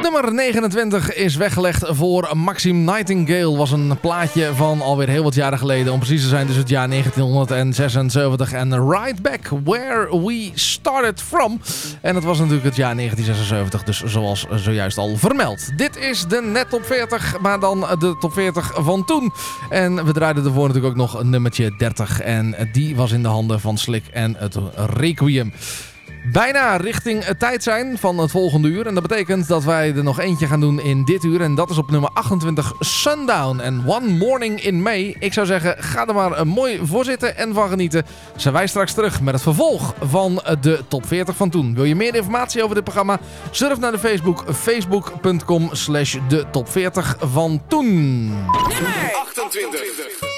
nummer 29 is weggelegd voor Maxime Nightingale. Was een plaatje van alweer heel wat jaren geleden. Om precies te zijn dus het jaar 1976. En Right Back Where We Started From. En het was natuurlijk het jaar 1976. Dus zoals zojuist al vermeld. Dit is de Net Top 40. Maar dan de Top 40 van toen. En we draaiden ervoor natuurlijk ook nog een nummertje 30. En die was in de handen van Slik en het Requiem. Bijna richting het tijd zijn van het volgende uur. En dat betekent dat wij er nog eentje gaan doen in dit uur. En dat is op nummer 28 Sundown en One Morning in May. Ik zou zeggen, ga er maar mooi voor zitten en van genieten. Zijn wij straks terug met het vervolg van de Top 40 van toen. Wil je meer informatie over dit programma? Surf naar de Facebook. Facebook.com/de Top 40 van toen. Nummer 28.